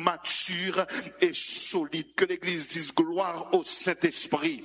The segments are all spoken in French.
mature et solide. Que l'Église dise gloire au Saint-Esprit.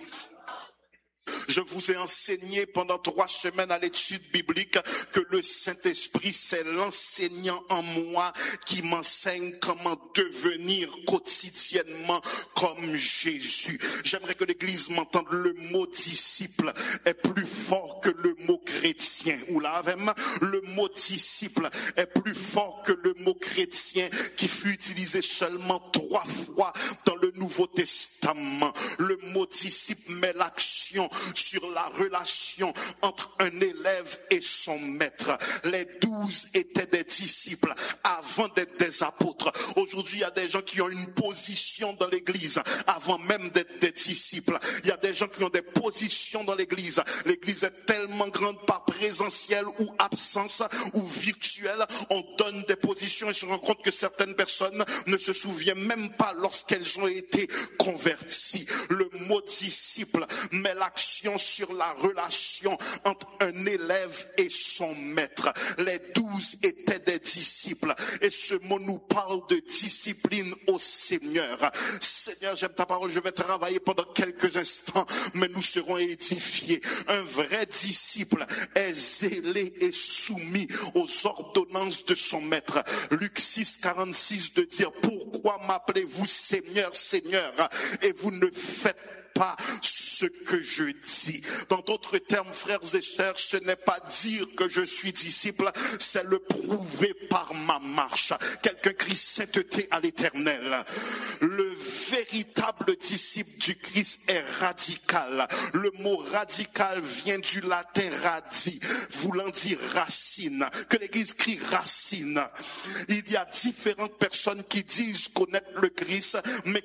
Je vous ai enseigné pendant 3 semaines à l'étude biblique que le Saint-Esprit, c'est l'enseignant en moi qui m'enseigne comment devenir quotidiennement comme Jésus. J'aimerais que l'Église m'entende. Le mot disciple est plus fort que le mot chrétien. Le mot disciple est plus fort que le mot chrétien qui fut utilisé seulement 3 fois dans le Nouveau Testament. Le mot disciple met l'action sur la relation entre un élève et son maître. Les 12 étaient des disciples avant d'être des apôtres. Aujourd'hui, il y a des gens qui ont une position dans l'église avant même d'être des disciples. Il y a des gens qui ont des positions dans l'église. L'église est tellement grande par présentiel ou absence ou virtuel. On donne des positions et se rend compte que certaines personnes ne se souviennent même pas lorsqu'elles ont été converties. Le mot disciple met l'action sur la relation entre un élève et son maître. Les 12 étaient des disciples et ce mot nous parle de discipline au Seigneur. Seigneur, j'aime ta parole, je vais travailler pendant quelques instants, mais nous serons édifiés. Un vrai disciple est zélé et soumis aux ordonnances de son maître. Luc 6, 46 de dire: pourquoi m'appelez-vous Seigneur, Seigneur, et vous ne faites pas ce que je dis. Dans d'autres termes, frères et sœurs, ce n'est pas dire que je suis disciple, c'est le prouver par ma marche. Quelqu'un crie sainteté à l'Éternel. Le véritable disciple du Christ est radical. Le mot radical vient du latin radi, voulant dire racine. Que l'Église crie racine. Il y a différentes personnes qui disent connaître le Christ, mais